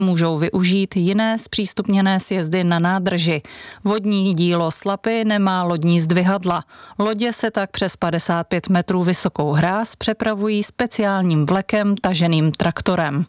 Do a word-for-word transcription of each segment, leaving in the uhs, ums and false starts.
můžou využít jiné zpřístupněné sjezdy na nádrži. Vodní dílo Slapy nemá lodní zdvihadla. Lodě se tak přes padesát pět metrů vysokou hráz přepravují speciálním vlekem taženým traktorem.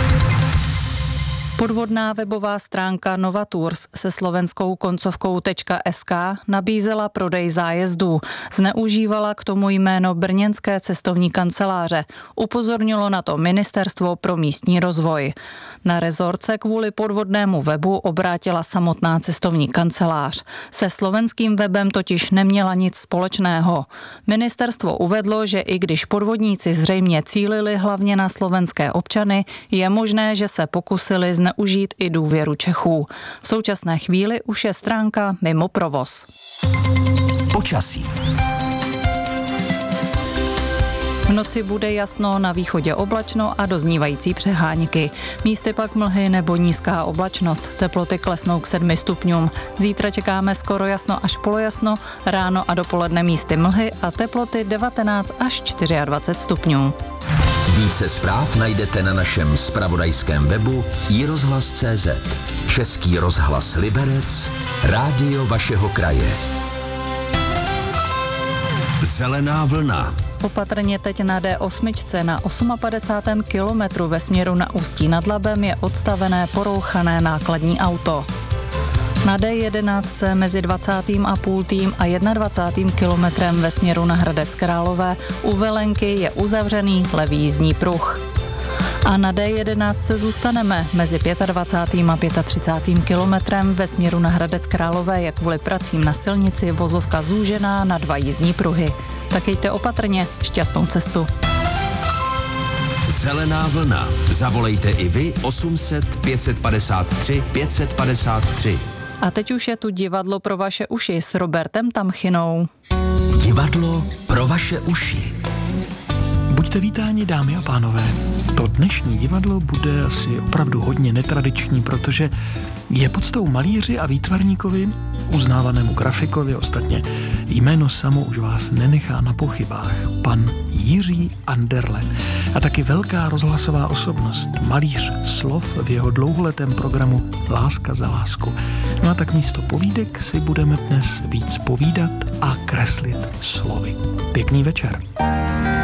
Podvodná webová stránka Novatours se slovenskou koncovkou .sk nabízela prodej zájezdů. Zneužívala k tomu jméno brněnské cestovní kanceláře. Upozornilo na to Ministerstvo pro místní rozvoj. Na rezort se kvůli podvodnému webu obrátila samotná cestovní kancelář. Se slovenským webem totiž neměla nic společného. Ministerstvo uvedlo, že i když podvodníci zřejmě cílili hlavně na slovenské občany, je možné, že se pokusili zneužít i důvěru Čechů. V současné chvíli už je stránka mimo provoz. Počasí. V noci bude jasno, na východě oblačno a doznívající přehánky. Místy pak mlhy nebo nízká oblačnost. Teploty klesnou k sedmi stupňům. Zítra čekáme skoro jasno až polojasno, ráno a dopoledne místy mlhy a teploty devatenáct až dvacet čtyři stupňů. Více zpráv najdete na našem zpravodajském webu i rozhlas tečka cé zet. Český rozhlas Liberec, rádio vašeho kraje. Zelená vlna. Opatrně teď na D osm na padesátém osmém kilometru ve směru na Ústí nad Labem je odstavené porouchané nákladní auto. Na D jedenáct mezi dvacátým a půltým a dvacátým prvním kilometrem ve směru na Hradec Králové u Velenky je uzavřený levý jízdní pruh. A na D jedenáct zůstaneme. Mezi dvacátým pátým a třicátým pátým kilometrem ve směru na Hradec Králové je kvůli pracím na silnici vozovka zúžená na dva jízdní pruhy. Tak jděte opatrně, šťastnou cestu. Zelená vlna. Zavolejte i vy osm set pět padesát tři pět padesát tři. A teď už je tu divadlo pro vaše uši s Robertem Tamchinou. Divadlo pro vaše uši. Buďte vítáni, dámy a pánové. To dnešní divadlo bude asi opravdu hodně netradiční, protože je podstou malíři a výtvarníkovi, uznávanému grafikovi, ostatně jméno samo už vás nenechá na pochybách, pan Jiří Anderle. A taky velká rozhlasová osobnost, malíř slov v jeho dlouholetém programu Láska za lásku. No a tak místo povídek si budeme dnes víc povídat a kreslit slovy. Pěkný večer.